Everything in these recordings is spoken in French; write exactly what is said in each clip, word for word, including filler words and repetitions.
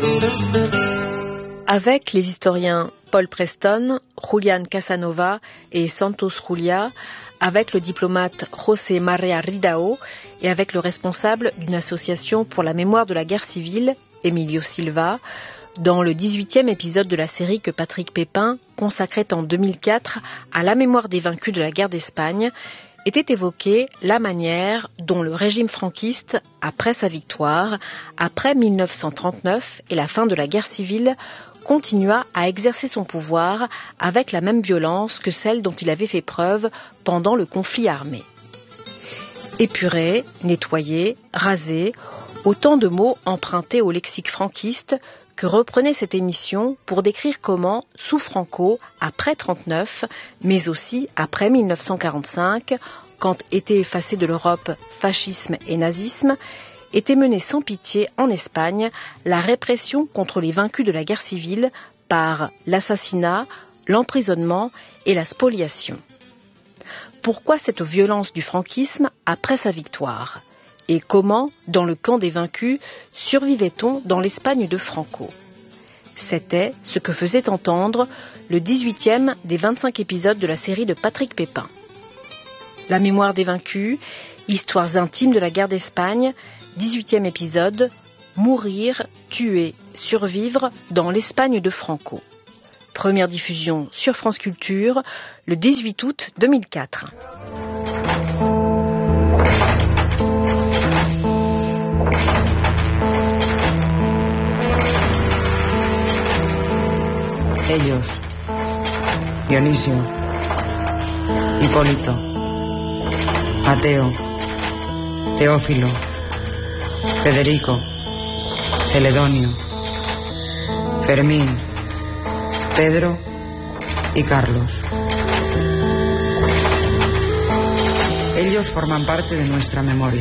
Avec les historiens Paul Preston, Julián Casanova et Santos Juliá, avec le diplomate José María Ridao et avec le responsable d'une association pour la mémoire de la guerre civile, Emilio Silva, dans le dix-huitième épisode de la série que Patrick Pépin consacrait en deux mille quatre à la mémoire des vaincus de la guerre d'Espagne, était évoquée la manière dont le régime franquiste, après sa victoire, après mille neuf cent trente-neuf et la fin de la guerre civile, continua à exercer son pouvoir avec la même violence que celle dont il avait fait preuve pendant le conflit armé. Épuré, nettoyé, rasé, autant de mots empruntés au lexique franquiste que reprenait cette émission pour décrire comment, sous Franco, après trente-neuf, mais aussi après mille neuf cent quarante-cinq, quand étaient effacés de l'Europe fascisme et nazisme, était menée sans pitié en Espagne la répression contre les vaincus de la guerre civile par l'assassinat, l'emprisonnement et la spoliation. Pourquoi cette violence du franquisme après sa victoire ? Et comment, dans le camp des vaincus, survivait-on dans l'Espagne de Franco ? C'était ce que faisait entendre le dix-huitième des vingt-cinq épisodes de la série de Patrick Pépin. La mémoire des vaincus, histoires intimes de la guerre d'Espagne, dix-huitième épisode, Mourir, tuer, survivre dans l'Espagne de Franco. Première diffusion sur France Culture, le dix-huit août deux mille quatre. Ellos, Dionisio, Hipólito, Mateo, Teófilo, Federico, Celedonio, Fermín, Pedro y Carlos. Ellos forman parte de nuestra memoria.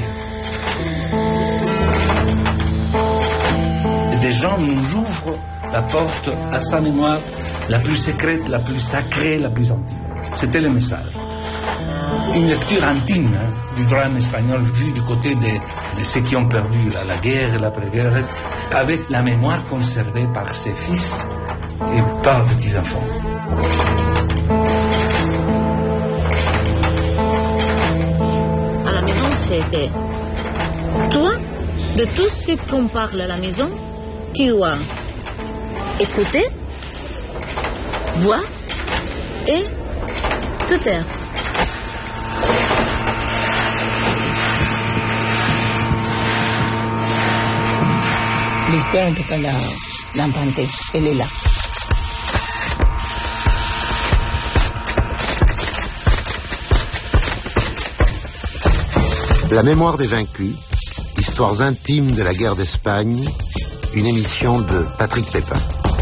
Des gens nous ouvrent la porte à sa mémoire la plus secrète, la plus sacrée, la plus intime. C'était le message. Une lecture intime hein, du drame espagnol vu du côté de, de ceux qui ont perdu la, la guerre et l'après-guerre, avec la mémoire conservée par ses fils et par petits-enfants. À la maison, c'était toi, de tout ce qu'on parle à la maison, tu as écouté, voir et te taire. L'histoire, en tout cas, l'a, l'a inventée. Elle est là. La mémoire des vaincus, histoires intimes de la guerre d'Espagne, une émission de Patrick Pépin.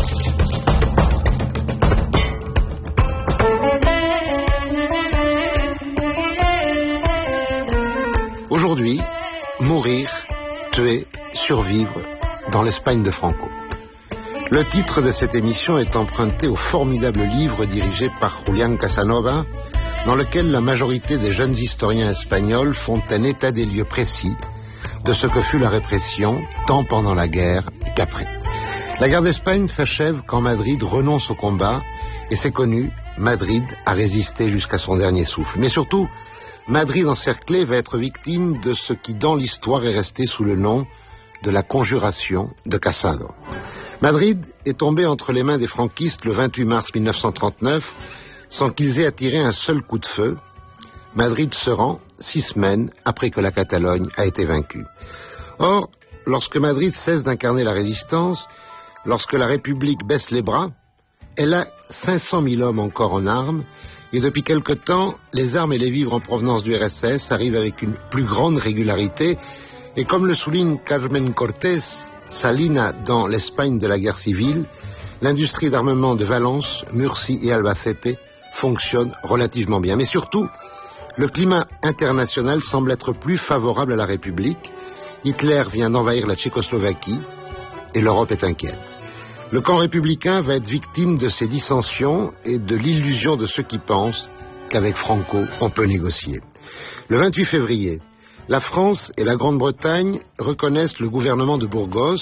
Aujourd'hui, mourir, tuer, survivre dans l'Espagne de Franco. Le titre de cette émission est emprunté au formidable livre dirigé par Julián Casanova, dans lequel la majorité des jeunes historiens espagnols font un état des lieux précis de ce que fut la répression, tant pendant la guerre qu'après. La guerre d'Espagne s'achève quand Madrid renonce au combat, et c'est connu, Madrid a résisté jusqu'à son dernier souffle. Mais surtout, Madrid encerclé va être victime de ce qui dans l'histoire est resté sous le nom de la conjuration de Casado. Madrid est tombé entre les mains des franquistes le vingt-huit mars mille neuf cent trente-neuf, sans qu'ils aient attiré un seul coup de feu. Madrid se rend six semaines après que la Catalogne a été vaincue. Or, lorsque Madrid cesse d'incarner la résistance, lorsque la République baisse les bras, elle a cinq cent mille hommes encore en armes, et depuis quelque temps, les armes et les vivres en provenance du R S S arrivent avec une plus grande régularité, et comme le souligne Carmen Cortés Salina dans l'Espagne de la guerre civile, l'industrie d'armement de Valence, Murcie et Albacete fonctionne relativement bien. Mais surtout, le climat international semble être plus favorable à la République. Hitler vient d'envahir la Tchécoslovaquie et l'Europe est inquiète. Le camp républicain va être victime de ces dissensions et de l'illusion de ceux qui pensent qu'avec Franco, on peut négocier. Le vingt-huit février, la France et la Grande-Bretagne reconnaissent le gouvernement de Burgos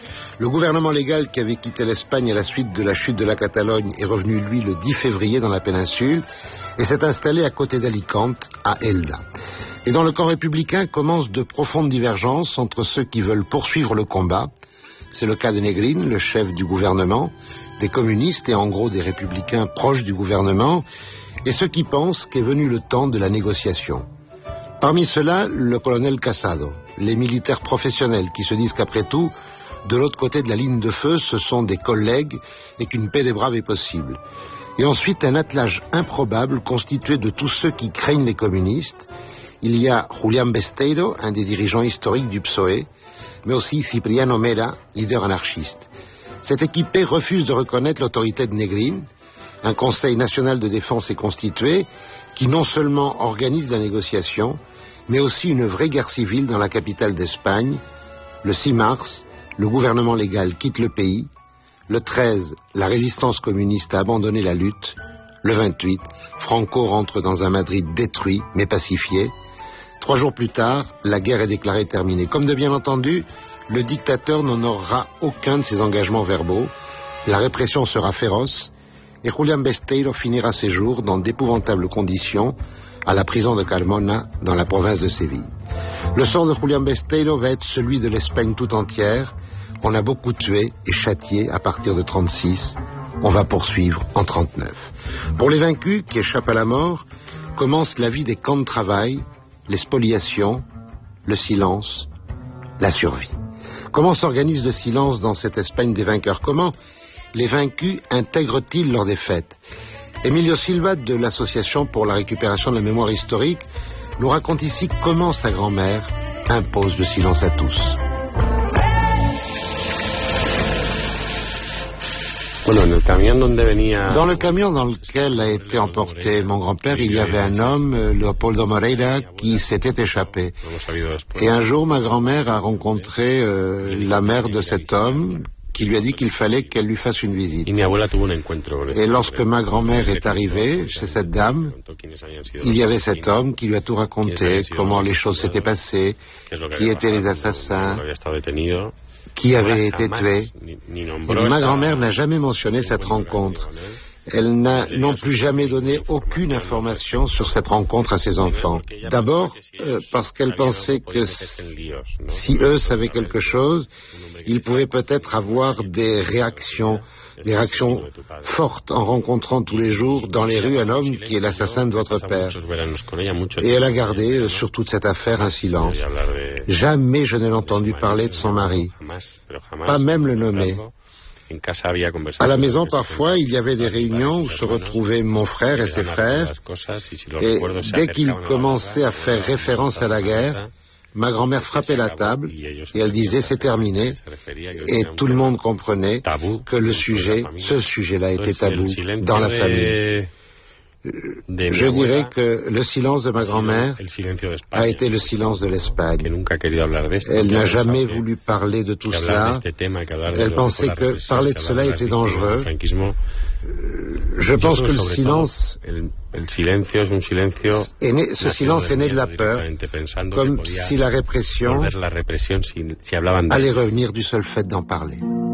Le gouvernement légal qui avait quitté l'Espagne à la suite de la chute de la Catalogne est revenu, lui, le dix février dans la péninsule et s'est installé à côté d'Alicante, à Elda. Et dans le camp républicain commencent de profondes divergences entre ceux qui veulent poursuivre le combat, c'est le cas de Negrín, le chef du gouvernement, des communistes et en gros des républicains proches du gouvernement, et ceux qui pensent qu'est venu le temps de la négociation. Parmi ceux-là, le colonel Casado, les militaires professionnels qui se disent qu'après tout, de l'autre côté de la ligne de feu, ce sont des collègues et qu'une paix des braves est possible. Et ensuite, un attelage improbable constitué de tous ceux qui craignent les communistes. Il y a Julián Besteiro, un des dirigeants historiques du P S O E, mais aussi Cipriano Mera, leader anarchiste. Cette équipée refuse de reconnaître l'autorité de Negrín. Un conseil national de défense est constitué qui non seulement organise la négociation, mais aussi une vraie guerre civile dans la capitale d'Espagne. Le six mars, le gouvernement légal quitte le pays. Le treize, la résistance communiste a abandonné la lutte. Le vingt-huit, Franco rentre dans un Madrid détruit, mais pacifié. Trois jours plus tard, la guerre est déclarée terminée. Comme de bien entendu, le dictateur n'honorera aucun de ses engagements verbaux. La répression sera féroce et Julián Besteiro finira ses jours dans d'épouvantables conditions à la prison de Carmona, dans la province de Séville. Le sort de Julián Besteiro va être celui de l'Espagne tout entière. On a beaucoup tué et châtié à partir de trente-six. On va poursuivre en trente-neuf. Pour les vaincus qui échappent à la mort, commence la vie des camps de travail, les spoliations, le silence, la survie. Comment s'organise le silence dans cette Espagne des vainqueurs? Comment les vaincus intègrent-ils leur défaite? Emilio Silva de l'Association pour la récupération de la mémoire historique nous raconte ici comment sa grand-mère impose le silence à tous. Dans le camion dans lequel a été emporté mon grand-père, il y avait un homme, Leopoldo Moreira, qui s'était échappé. Et un jour, ma grand-mère a rencontré euh, la mère de cet homme, qui lui a dit qu'il fallait qu'elle lui fasse une visite. Et lorsque ma grand-mère est arrivée chez cette dame, il y avait cet homme qui lui a tout raconté, comment les choses s'étaient passées, qui étaient les assassins, qui avait été tué. Et ma grand-mère n'a jamais mentionné cette rencontre. Elle n'a non plus jamais donné aucune information sur cette rencontre à ses enfants. D'abord, euh, parce qu'elle pensait que si eux savaient quelque chose, ils pouvaient peut-être avoir des réactions, des réactions fortes en rencontrant tous les jours dans les rues un homme qui est l'assassin de votre père. Et elle a gardé, euh, sur toute cette affaire, un silence. Jamais je ne l'ai entendu parler de son mari, pas même le nommer. À la maison, parfois, il y avait des réunions où se retrouvaient mon frère et ses frères, et dès qu'ils commençaient à faire référence à la guerre, ma grand-mère frappait la table et elle disait c'est terminé, et tout le monde comprenait que le sujet, ce sujet-là était tabou dans la famille. Je dirais que le silence de ma grand-mère a été le silence de l'Espagne. Elle n'a jamais voulu parler de tout cela. Elle pensait que parler de cela était dangereux. Je pense que le silence est né, ce silence est né de la peur, comme si la répression allait revenir du seul fait d'en parler.